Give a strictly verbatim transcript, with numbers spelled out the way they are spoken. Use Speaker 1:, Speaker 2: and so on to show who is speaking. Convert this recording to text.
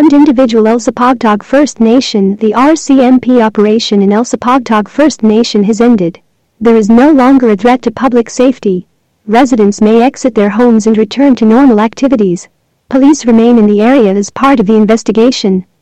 Speaker 1: armed individual El Sapagtog First Nation. The R C M P operation in El Sapagtog First Nation has ended. There is no longer a threat to public safety. Residents may exit their homes and return to normal activities. Police remain in the area as part of the investigation.